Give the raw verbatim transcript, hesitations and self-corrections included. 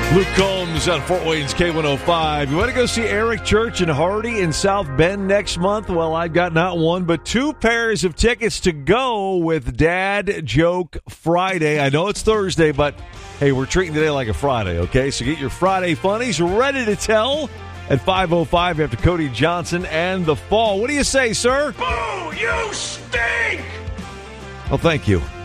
Luke Combs on Fort Wayne's K one oh five. You want to go see Eric Church and Hardy in South Bend next month? Well, I've got not one, but two pairs of tickets to go with Dad Joke Friday. I know it's Thursday, but hey, we're treating today like a Friday, okay? So get your Friday funnies ready to tell at five oh five after Cody Johnson and The Fall. What do you say, sir? Boo! You stink! Well, thank you.